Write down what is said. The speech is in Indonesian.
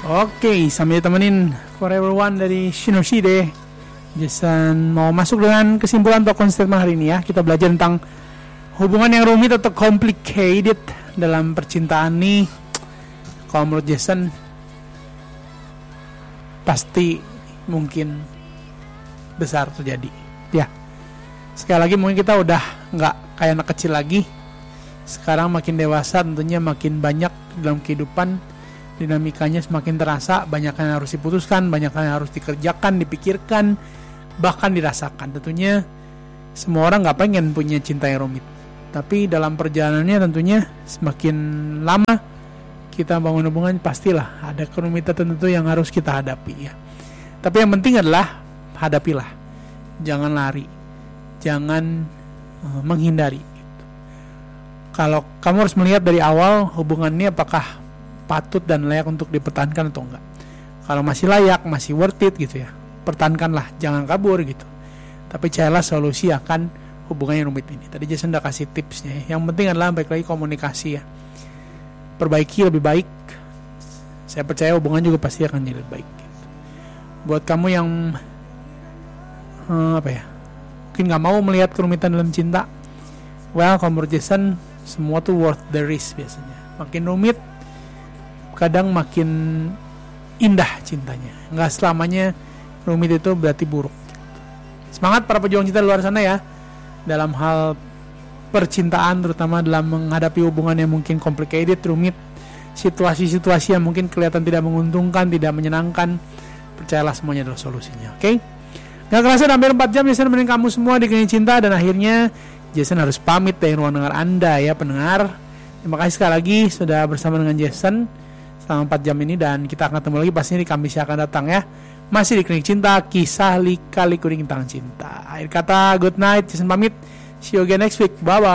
Oke, sambil temenin Forever One dari Shinoshide, Jason mau masuk dengan kesimpulan token statement hari ini ya. Kita belajar tentang hubungan yang rumit atau complicated dalam percintaan nih. Kalau menurut Jason pasti mungkin besar terjadi ya. Sekali lagi mungkin kita udah nggak kayak anak kecil lagi. Sekarang makin dewasa, tentunya makin banyak dalam kehidupan, dinamikanya semakin terasa, banyak yang harus diputuskan, banyak yang harus dikerjakan, dipikirkan, bahkan dirasakan. Tentunya semua orang nggak pengen punya cinta yang rumit, tapi dalam perjalanannya tentunya semakin lama kita bangun hubungan, pastilah ada kerumitan tertentu yang harus kita hadapi ya. Tapi yang penting adalah hadapilah, jangan lari, jangan menghindari. Kalau kamu harus melihat dari awal hubungan ini apakah patut dan layak untuk dipertahankan atau enggak. Kalau masih layak, masih worth it gitu ya, pertahankanlah, jangan kabur gitu. Tapi carilah solusi akan hubungan yang rumit ini. Tadi Jason udah kasih tipsnya ya. Yang penting adalah baik lagi komunikasi ya. Perbaiki lebih baik. Saya percaya hubungan juga pasti akan jadi lebih baik gitu. Buat kamu yang mungkin gak mau melihat kerumitan dalam cinta, well, kalau menurut Jason semua tuh worth the risk biasanya. Makin rumit kadang makin indah cintanya. Nggak selamanya rumit itu berarti buruk. Semangat para pejuang cinta di luar sana ya, dalam hal percintaan, terutama dalam menghadapi hubungan yang mungkin complicated, rumit, situasi-situasi yang mungkin kelihatan tidak menguntungkan, tidak menyenangkan. Percayalah semuanya adalah solusinya. Oke? Gak kerasa hampir 4 jam Jason nemenin kamu semua di Klinik Cinta, dan akhirnya Jason harus pamit dari ruang dengar Anda ya pendengar. Terima kasih sekali lagi sudah bersama dengan Jason selama 4 jam ini, dan kita akan ketemu lagi pastinya di Kamis yang akan datang ya. Masih di Klinik Cinta, kisah lika-liku rintangan cinta. Akhir kata, good night, Jason pamit. See you again next week. Bye bye.